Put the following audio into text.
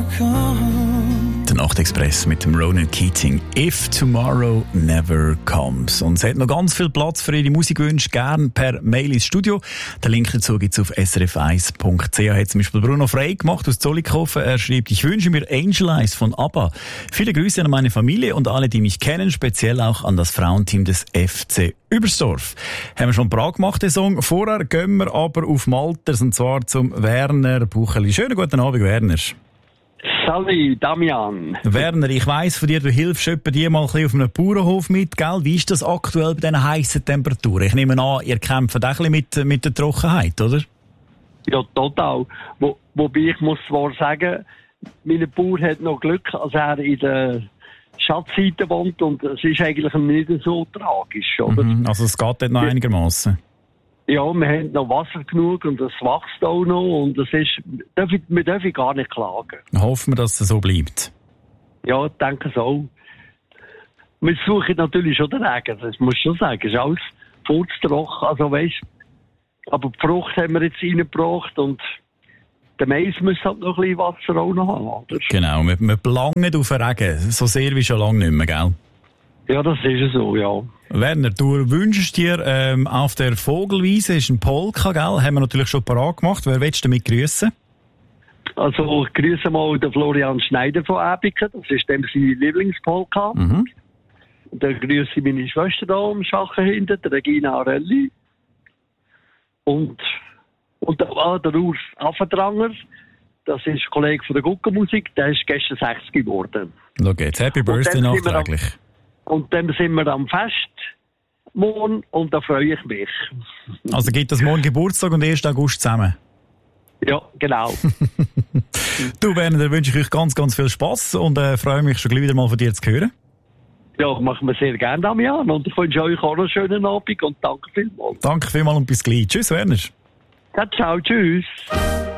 Der Nachtexpress mit dem Ronan Keating. If Tomorrow Never Comes. Und es hat noch ganz viel Platz für Ihre Musikwünsche. Gerne per Mail ins Studio. Den Link dazu gibt es auf srf1.ch. Hat zum Beispiel Bruno Frey gemacht aus Zollikofen. Er schreibt: Ich wünsche mir Angel Eyes von ABBA. Viele Grüße an meine Familie und alle, die mich kennen. Speziell auch an das Frauenteam des FC Übersdorf. Haben wir schon Prag gemacht, den Song. Vorher gehen wir aber auf Malters, und zwar zum Werner Bucheli. Schönen guten Abend, Werner. Salut, Damian. Werner, ich weiss von dir, du hilfst etwa dir mal ein bisschen auf einem Bauernhof mit, gell? Wie ist das aktuell bei diesen heissen Temperaturen? Ich nehme an, ihr kämpft auch ein bisschen mit der Trockenheit, oder? Ja, total. Wobei ich muss zwar sagen, mein Bauer hat noch Glück, als er in der Schatzseite wohnt, und es ist eigentlich nicht so tragisch, oder? Also es geht dort noch einigermaßen. Ja, wir haben noch Wasser genug und es wächst auch noch, und wir dürfen gar nicht klagen. Hoffen wir, dass es so bleibt. Ja, ich denke so. Wir suchen natürlich schon den Regen, das muss ich schon sagen. Es ist alles furztrocken, also weisst. Aber die Frucht haben wir jetzt reingebracht, und der Mais muss halt noch ein bisschen Wasser auch noch haben, oder? Genau, wir belangen auf den Regen, so sehr wie schon lange nicht mehr, gell? Ja, das ist so, ja. Werner, du wünschst dir auf der Vogelwiese, ist ein Polka, gell? Haben wir natürlich schon parat gemacht. Wer willst du damit grüßen? Also, ich grüße mal den Florian Schneider von Ebiken. Das ist dem seine Lieblingspolka. Und dann grüße ich meine Schwester da am Schachen hinten, die Regina Arelli. Und der Urs Affendranger, das ist ein Kollege von der Guckenmusik, der ist gestern 60 geworden. Schau jetzt, Happy Birthday nachträglich. Und dann sind wir am Fest morgen, und da freue ich mich. Also gibt es morgen Geburtstag und 1. August zusammen? Ja, genau. Du, Werner, dann wünsche ich euch ganz, ganz viel Spass und freue mich schon gleich wieder mal von dir zu hören. Ja, machen wir sehr gerne, Damian. Und ich wünsche euch auch einen schönen Abend und danke vielmals. Danke vielmals und bis gleich. Tschüss, Werner. Ja, ciao, tschüss.